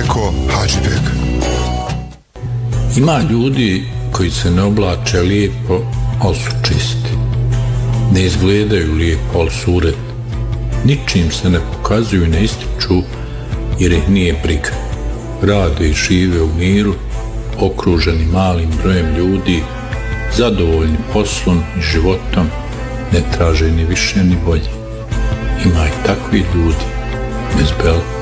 Beko Hadžibek. Ima ljudi koji se ne oblače lijepo, ali su čisti. Ne izgledaju lijepo, ali su uredni. Ničim se ne pokazuju i ne ističu jer ih nije briga. Rade i žive u miru, okruženi malim brojem ljudi, zadovoljni poslom i životom, ne traže ni više ni bolje. Ima i takvi ljudi bez Bela.